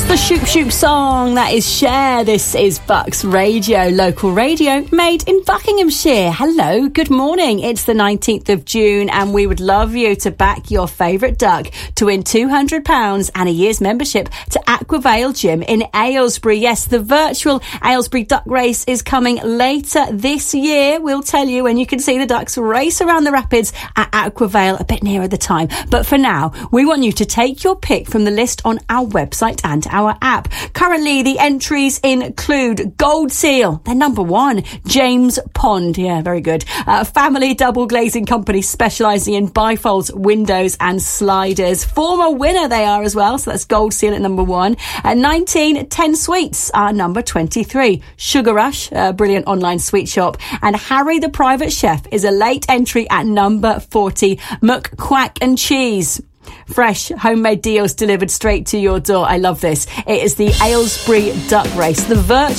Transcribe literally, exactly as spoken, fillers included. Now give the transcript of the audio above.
the Shoop Shoop song. That is Cher. This is Bucks Radio, local radio made in Buckinghamshire. Hello, good morning. It's the nineteenth of June and we would love you to back your favourite duck to win two hundred pounds and a year's membership to Aquavale Gym in Aylesbury. Yes, the virtual Aylesbury Duck Race is coming later this year. We'll tell you when you can see the ducks race around the rapids at Aquavale a bit nearer the time. But for now, we want you to take your pick from the list on our website and our app. Currently, the entries include Gold Seal, they're number one. James Pond, yeah, very good. Uh, family double glazing company specialising in bifolds, windows and sliders. Former winner they are as well, so that's Gold Seal at number one. At nineteen, ten Sweets are number twenty-three. Sugar Rush, a brilliant online sweet shop. And Harry the Private Chef is a late entry at number forty. McQuack and Cheese. Fresh homemade deals delivered straight to your door. I love this. It is the Aylesbury Duck Race, the virtual